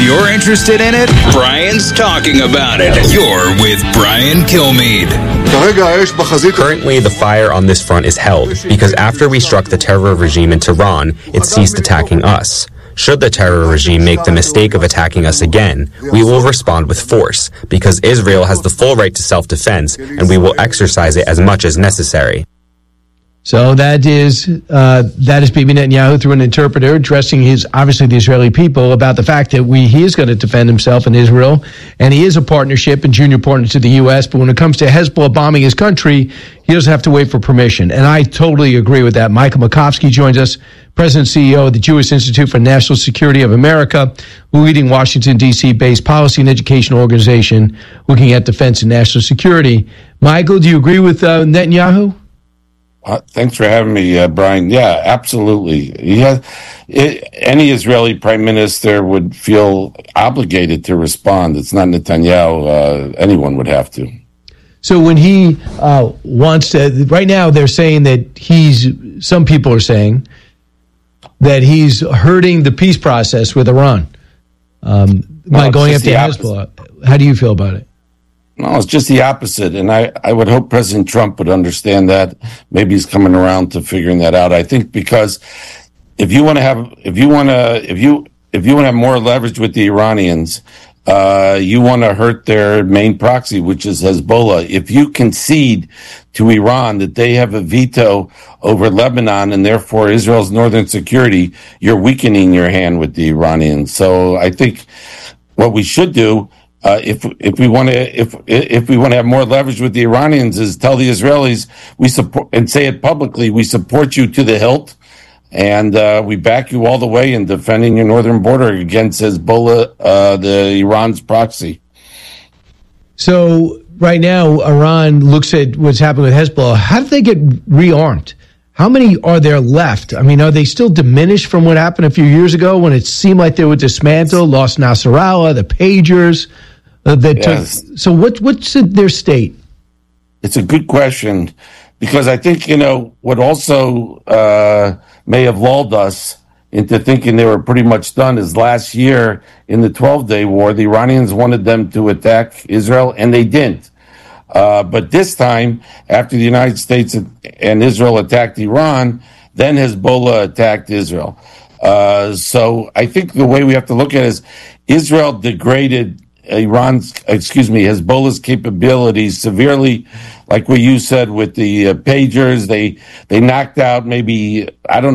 you're interested in it, Brian's talking about it. You're with Brian Kilmeade. Currently, the fire on this front is held because after we struck the terror regime in Tehran, it ceased attacking us. Should the terror regime make the mistake of attacking us again, we will respond with force because Israel has the full right to self-defense and we will exercise it as much as necessary. So that is Bibi Netanyahu through an interpreter addressing the Israeli people about the fact that he is going to defend himself in Israel, and he is a partnership and junior partner to the U.S., but when it comes to Hezbollah bombing his country, he doesn't have to wait for permission. And I totally agree with that. Michael Makovsky joins us, President and CEO of the Jewish Institute for National Security of America, leading Washington, D.C.-based policy and education organization looking at defense and national security. Michael, do you agree with Netanyahu? Thanks for having me, Brian. Yeah, absolutely. Any Israeli prime minister would feel obligated to respond. It's not Netanyahu. Anyone would have to. So when he wants to, right now they're saying that some people are saying that he's hurting the peace process with Iran by going after Hezbollah. How do you feel about it? No, it's just the opposite, and I would hope President Trump would understand that. Maybe he's coming around to figuring that out. I think because if you want to have more leverage with the Iranians, you want to hurt their main proxy, which is Hezbollah. If you concede to Iran that they have a veto over Lebanon and therefore Israel's northern security, you're weakening your hand with the Iranians. So I think what we should do, if we want to have more leverage with the Iranians, is tell the Israelis we support and say it publicly. We support you to the hilt, and we back you all the way in defending your northern border against Hezbollah, the Iran's proxy. So right now, Iran looks at what's happened with Hezbollah. How did they get rearmed? How many are there left? I mean, are they still diminished from what happened a few years ago when it seemed like they were dismantled, lost Nasrallah, the pagers? So what's their state? It's a good question, because I think, what also may have lulled us into thinking they were pretty much done is last year in the 12-day war, the Iranians wanted them to attack Israel, and they didn't. But this time, after the United States and Israel attacked Iran, then Hezbollah attacked Israel. So I think the way we have to look at it is Israel degraded Hezbollah's capabilities severely, like what you said with the pagers. They knocked out maybe,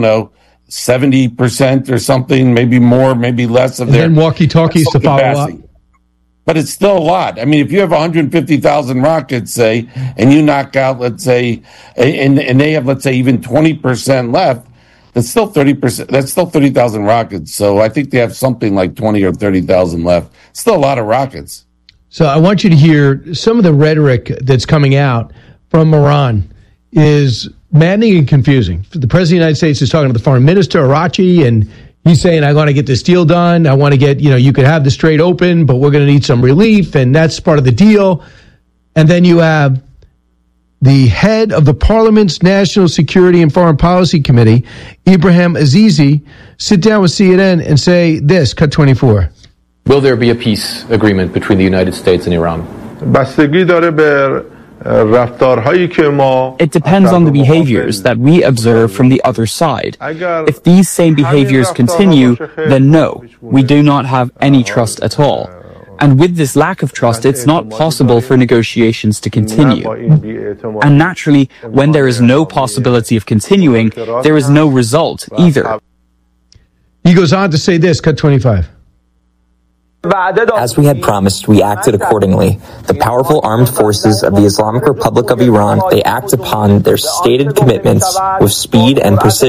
70% or something, maybe more, maybe less of their walkie-talkies to follow up. But it's still a lot. I mean, if you have 150,000 rockets, say, and you knock out, let's say, and they have, let's say, even 20% left, that's still 30%. That's still 30,000 rockets. So I think they have something like 20 or 30,000 left. Still a lot of rockets. So I want you to hear some of the rhetoric that's coming out from Iran is maddening and confusing. The President of the United States is talking to the Foreign Minister, Arachi, and he's saying, I want to get this deal done. I want to get, you could have the Strait open, but we're going to need some relief, and that's part of the deal. And then you have the head of the Parliament's National Security and Foreign Policy Committee, Ibrahim Azizi, sit down with CNN and say this, cut 24. Will there be a peace agreement between the United States and Iran? It depends on the behaviors that we observe from the other side. If these same behaviors continue, then no, we do not have any trust at all. And with this lack of trust, it's not possible for negotiations to continue. And naturally, when there is no possibility of continuing, there is no result either. He goes on to say this, cut 25. As we had promised, we acted accordingly. The powerful armed forces of the Islamic Republic of Iran, they act upon their stated commitments with speed and precision.